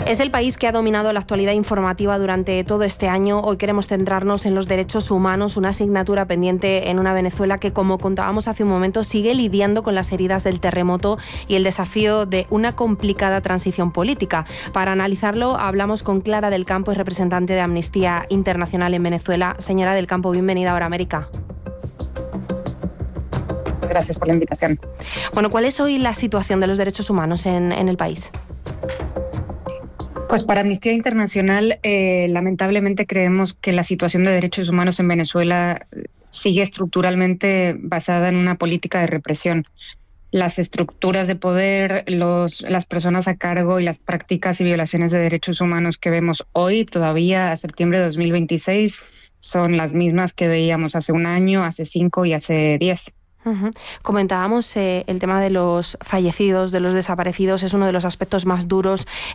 Es el país que ha dominado la actualidad informativa durante todo este año. Hoy queremos centrarnos en los derechos humanos, una asignatura pendiente en una Venezuela que, como contábamos hace un momento, sigue lidiando con las heridas del terremoto y el desafío de una complicada transición política. Para analizarlo, hablamos con Clara del Campo, es representante de Amnistía Internacional en Venezuela. Señora del Campo, bienvenida a Hora América. Gracias por la invitación. Bueno, ¿cuál es hoy la situación de los derechos humanos en el país? Pues para Amnistía Internacional, lamentablemente creemos que la situación de derechos humanos en Venezuela sigue estructuralmente basada en una política de represión. Las estructuras de poder, las personas a cargo y las prácticas y violaciones de derechos humanos que vemos hoy, todavía a septiembre de 2026, son las mismas que veíamos hace un año, hace 5 y hace 10. Comentábamos el tema de los fallecidos, de los desaparecidos, es uno de los aspectos más duros